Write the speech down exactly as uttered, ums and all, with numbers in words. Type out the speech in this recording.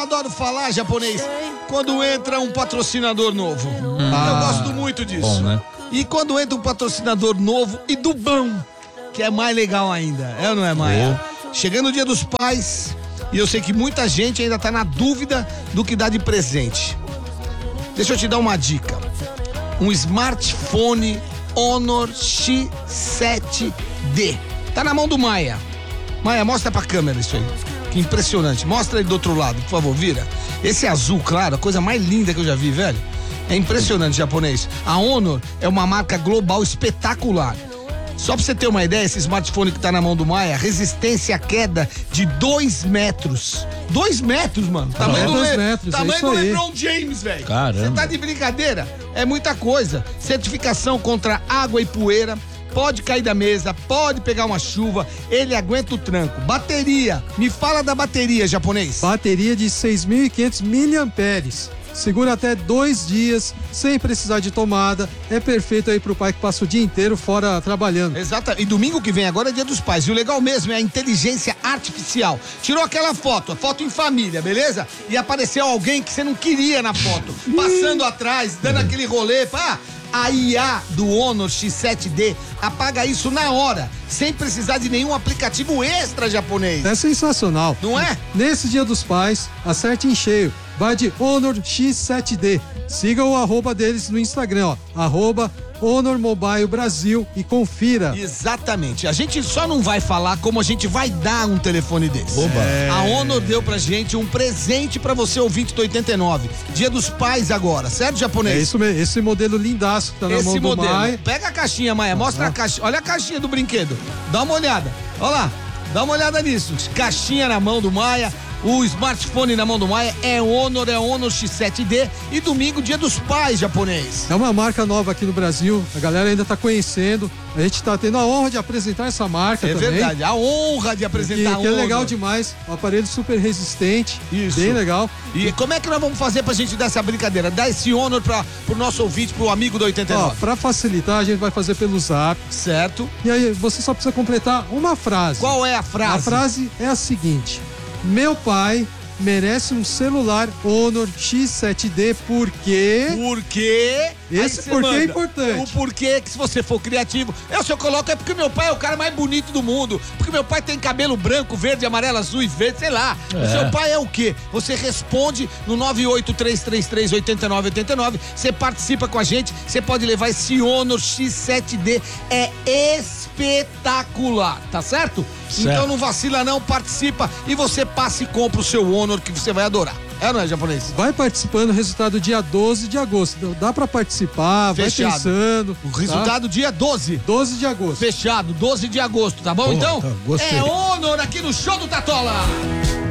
adoro falar, japonês, quando entra um patrocinador novo. Hum. Eu gosto muito disso. Bom, né? E quando entra um patrocinador novo e do bom, que é mais legal ainda. É ou não é, Maia? Oh. Chegando o Dia dos Pais, e eu sei que muita gente ainda tá na dúvida do que dá de presente. Deixa eu te dar uma dica. Um smartphone Honor X sete D. Tá na mão do Maia. Maia, mostra pra câmera isso aí. Que impressionante. Mostra aí do outro lado, por favor, vira. Esse azul claro, a coisa mais linda que eu já vi, velho. É impressionante, japonês. A Honor é uma marca global espetacular. Só pra você ter uma ideia, esse smartphone que tá na mão do Maia, resistência à queda de dois metros. Dois metros, mano. Tamanho do, dois metros, tamanho é isso do aí. LeBron James, velho. Caramba. Você tá de brincadeira? É muita coisa. Certificação contra água e poeira. Pode cair da mesa, pode pegar uma chuva, ele aguenta o tranco. Bateria, me fala da bateria, japonês. Bateria de seis mil e quinhentos miliamperes. Segura até dois dias, sem precisar de tomada. É perfeito aí pro pai que passa o dia inteiro fora trabalhando. Exato. E domingo que vem agora é Dia dos Pais. E o legal mesmo é a inteligência artificial. Tirou aquela foto, a foto em família, beleza? E apareceu alguém que você não queria na foto. Passando atrás, dando aquele rolê. Pá, a I A do Honor X sete D apaga isso na hora, sem precisar de nenhum aplicativo extra, japonês. É sensacional. Não é? Nesse Dia dos Pais, acerte em cheio. Vai de Honor X sete D. Siga o arroba deles no Instagram, ó. Arroba Honor Mobile Brasil e confira. Exatamente. A gente só não vai falar como a gente vai dar um telefone desse. Oba. É. A Honor deu pra gente um presente pra você, ouvinte do oitenta e nove. Dia dos Pais agora, certo, japonês? É isso mesmo. Esse modelo lindaço que tá na Esse mão do modelo. Maia. Pega a caixinha, Maia. Mostra Ah. a caixinha. Olha a caixinha do brinquedo. Dá uma olhada. Olha lá. Dá uma olhada nisso. Caixinha na mão do Maia. O smartphone na mão do Maia é Honor, é Honor X sete D. E domingo, Dia dos Pais, japonês. É uma marca nova aqui no Brasil. A galera ainda tá conhecendo. A gente tá tendo a honra de apresentar essa marca É também. verdade. A honra de apresentar a Que, que é Honor. legal demais. Um aparelho super resistente. Isso. Bem legal. E como é que nós vamos fazer pra gente dar essa brincadeira? Dar esse Honor pra, pro nosso ouvinte, pro amigo do oitenta e nove. Ó, pra facilitar, a gente vai fazer pelo Zap. Certo. E aí, você só precisa completar uma frase. Qual é a frase? A frase é a seguinte: meu pai merece um celular Honor X sete D porque... Porque... Esse porquê é importante. O porquê que se você for criativo... Eu, se eu coloco é porque meu pai é o cara mais bonito do mundo. Porque meu pai tem cabelo branco, verde, amarelo, azul e verde, sei lá. É. O seu pai é o quê? Você responde no nove oito três três três oito nove oito nove. Você participa com a gente. Você pode levar esse Honor X sete D. É espetacular, tá certo? Certo. Então não vacila não, participa e você passa e compra o seu Honor que você vai adorar. É ou não é, japonês? Vai participando, resultado dia doze de agosto. Dá pra participar, Fechado. vai pensando. O resultado dia doze. doze de agosto. Fechado, doze de agosto, tá bom? Pô, então, tá, gostei. é Honor aqui no Show do Tatola.